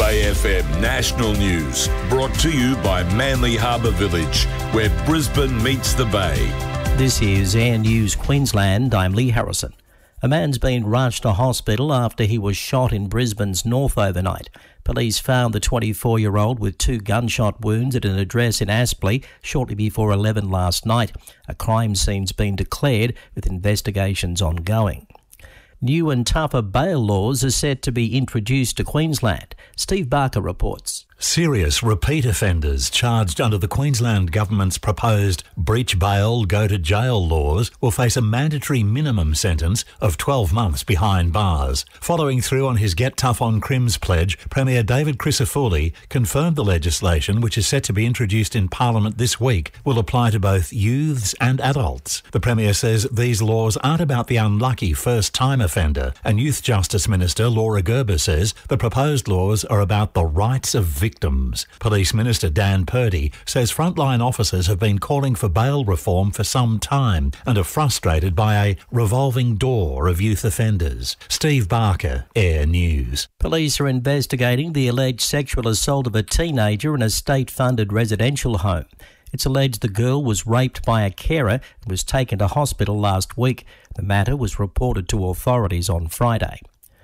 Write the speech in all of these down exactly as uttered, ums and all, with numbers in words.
Bay F M National News, brought to you by Manly Harbour Village, where Brisbane meets the Bay. This is Air News Queensland. I'm Lee Harrison. A man's been rushed to hospital after he was shot in Brisbane's north overnight. Police found the twenty-four-year-old with two gunshot wounds at an address in Aspley shortly before eleven last night. A crime scene's been declared, with investigations ongoing. New and tougher bail laws are set to be introduced to Queensland. Steve Barker reports. Serious repeat offenders charged under the Queensland Government's proposed breach bail, go to jail laws will face a mandatory minimum sentence of twelve months behind bars. Following through on his Get Tough on Crims pledge, Premier David Crisafulli confirmed the legislation, which is set to be introduced in Parliament this week, will apply to both youths and adults. The Premier says these laws aren't about the unlucky first-time offender, and Youth Justice Minister Laura Gerber says the proposed laws are about the rights of victims. Victims. Police Minister Dan Purdy says frontline officers have been calling for bail reform for some time and are frustrated by a revolving door of youth offenders. Steve Barker, Air News. Police are investigating the alleged sexual assault of a teenager in a state-funded residential home. It's alleged the girl was raped by a carer and was taken to hospital last week. The matter was reported to authorities on Friday.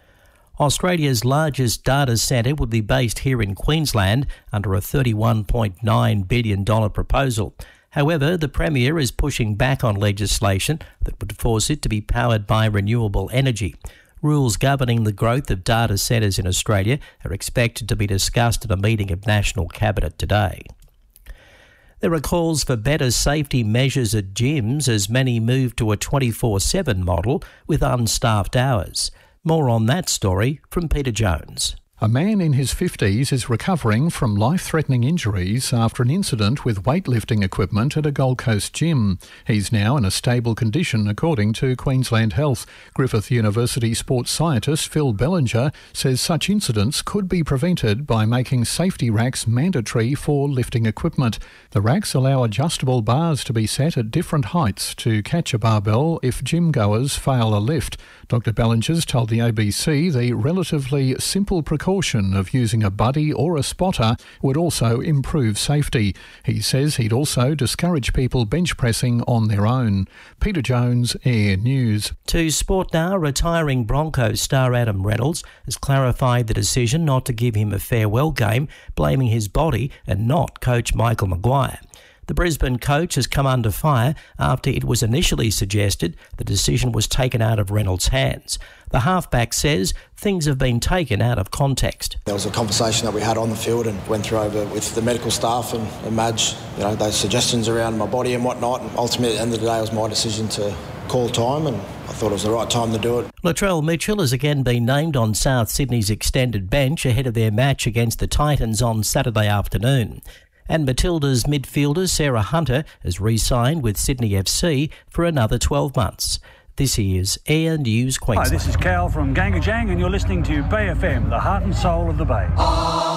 Australia's largest data centre would be based here in Queensland under a thirty-one point nine billion dollars proposal. However, the Premier is pushing back on legislation that would force it to be powered by renewable energy. Rules governing the growth of data centres in Australia are expected to be discussed at a meeting of National Cabinet today. There are calls for better safety measures at gyms as many move to a twenty-four seven model with unstaffed hours. More on that story from Peter Jones. A man in his fifties is recovering from life-threatening injuries after an incident with weightlifting equipment at a Gold Coast gym. He's now in a stable condition, according to Queensland Health. Griffith University sports scientist Phil Bellinger says such incidents could be prevented by making safety racks mandatory for lifting equipment. The racks allow adjustable bars to be set at different heights to catch a barbell if gym goers fail a lift. Doctor Bellinger's told the A B C the relatively simple precaution of using a buddy or a spotter would also improve safety. He says he'd also discourage people bench pressing on their own. Peter Jones, Air News. To sport now, retiring Broncos star Adam Reynolds has clarified the decision not to give him a farewell game, blaming his body and not coach Michael Maguire. The Brisbane coach has come under fire after it was initially suggested the decision was taken out of Reynolds' hands. The halfback says things have been taken out of context. There was a conversation that we had on the field and went through over with the medical staff and, and Madge, you know, those suggestions around my body and whatnot. And ultimately, at the end of the day, it was my decision to call time, and I thought it was the right time to do it. Latrell Mitchell has again been named on South Sydney's extended bench ahead of their match against the Titans on Saturday afternoon. And Matilda's midfielder Sarah Hunter has re-signed with Sydney F C for another twelve months. This is Air News Queensland. Hi, this is Cal from Gangajang and you're listening to Bay F M, the heart and soul of the Bay.